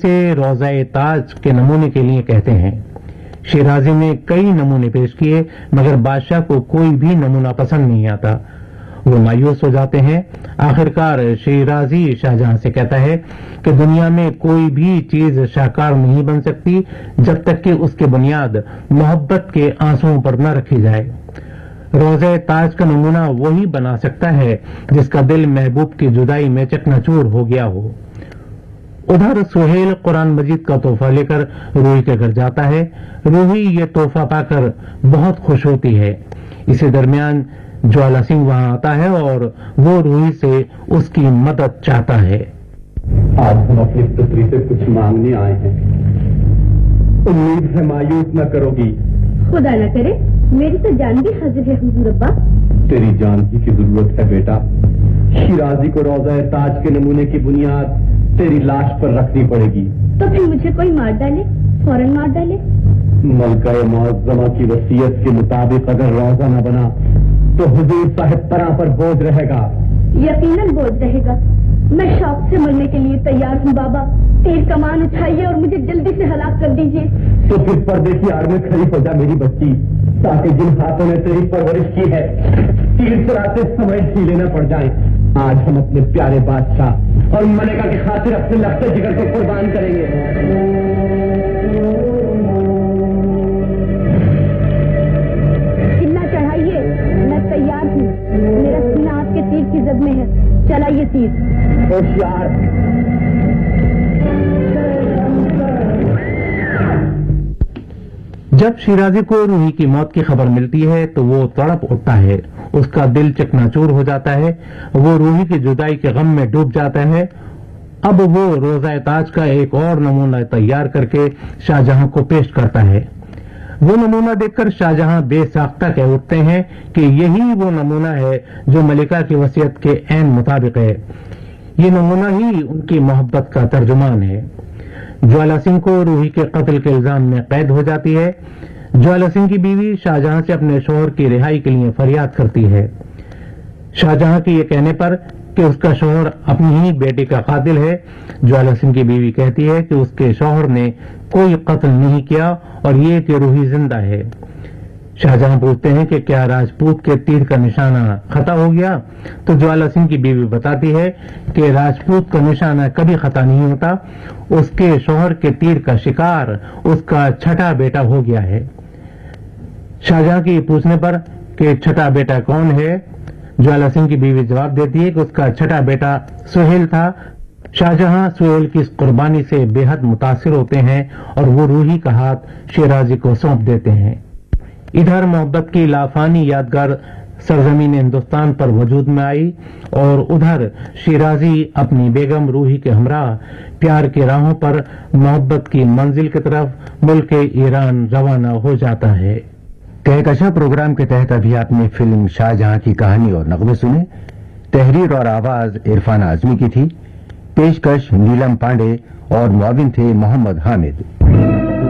से रोज़ा ताज के नमूने के लिए कहते हैं। शिराजी ने कई नमूने पेश किए मगर बादशाह को कोई भी नमूना पसंद नहीं आता। वो मायूस हो जाते हैं। आखिरकार शिराजी शाहजहां से कहता है कि दुनिया में कोई भी चीज शाहकार नहीं बन सकती जब तक कि उसकी बुनियाद मोहब्बत के आंसुओं पर न रखी जाए। रोज़े ताज का नमूना वही बना सकता है जिसका दिल महबूब की जुदाई में चकनाचूर हो गया हो। उधर सुहेल कुरान मजीद का तोहफा लेकर रूही के घर जाता है। रूही ये तोहफा पाकर बहुत खुश होती है। इसी दरमियान ज्वाला सिंह वहां आता है और वो रूही से उसकी मदद चाहता है। आज हम अपनी पुत्री से कुछ मांगने आए हैं। उम्मीद है मायूस न करोगी। खुदा न करे, मेरी तो जान भी हाजिर है हुजूर अब्बा। तेरी जान ही की जरूरत है बेटा। शिराजी को रोज़ा ताज के नमूने की बुनियाद तेरी लाश पर रखनी पड़ेगी। तो फिर मुझे कोई मार डाले, फौरन मार डाले। मलका मुअज़्ज़मा की वसीयत के मुताबिक अगर रोज़ा न बना तो हुजूर साहब परा पर बोझ रहेगा। यकीनन बोझ रहेगा। मैं शौक से मरने के लिए तैयार हूँ बाबा। तीर कमान उठाइए और मुझे जल्दी से हलाक कर दीजिए। तो फिर पर्दे की आड़ में खड़ी हो जा मेरी बच्ची, ताकि जिन हाथों ने तेरी परवरिश की है तीर चलाते समय ढीले न पड़ जाएं। आज हम अपने प्यारे बादशाह और मलिका की खातिर अपने लफ्ते जिगर को कुर्बान करेंगे। चिल्ला चढ़ाइए, मैं तैयार हूँ। मेरा सीना आपके तीर की जद में है। चलाइए तीर। होशियार। जब शिराजी को रूही की मौत की खबर मिलती है तो वो तड़प उठता है। उसका दिल चकनाचूर हो जाता है। वो रूही की जुदाई के गम में डूब जाता है। अब वो रोज़ा ताज का एक और नमूना तैयार करके शाहजहां को पेश करता है। वो नमूना देखकर शाहजहां बेसाख्ता कह उठते हैं कि यही वो नमूना है जो मलिका की वसीयत के ऐन मुताबिक है। ये नमूना ही उनकी मोहब्बत का तर्जुमान है। ज्वाला सिंह को रूही के कत्ल के इल्जाम में कैद हो जाती है। ज्वाला सिंह की बीवी शाहजहां से अपने शोहर की रिहाई के लिए फरियाद करती है। शाहजहां के ये कहने पर कि उसका शोहर अपनी ही बेटी का कातिल है, ज्वाला सिंह की बीवी कहती है कि उसके शोहर ने कोई कत्ल नहीं किया और ये कि रूही जिंदा है। शाहजहां पूछते हैं कि क्या राजपूत के तीर का निशाना खता हो गया, तो ज्वाला सिंह की बीवी बताती है कि राजपूत का निशाना कभी खता नहीं होता। उसके शोहर के तीर का शिकार उसका छठा बेटा हो गया है। शाहजहां के पूछने पर कि छठा बेटा कौन है, ज्वाला सिंह की बीवी जवाब देती है कि उसका छठा बेटा सुहेल था। शाहजहां सुहेल की इस कुर्बानी से बेहद मुतासिर होते हैं और वो रूही का हाथ शिराजी को सौंप देते हैं। इधर मोहब्बत की लाफानी यादगार सरजमीन हिंदुस्तान पर वजूद में आई और उधर शिराजी अपनी बेगम रूही के हमराह प्यार की राहों पर मोहब्बत की मंजिल की तरफ मुल्क ईरान रवाना हो जाता है। कहकशा प्रोग्राम के तहत अभी आपने फिल्म शाहजहां की कहानी और नगमे सुने। तहरीर और आवाज इरफान आजमी की थी। पेशकश नीलम पांडे और मुआविन थे मोहम्मद हामिद।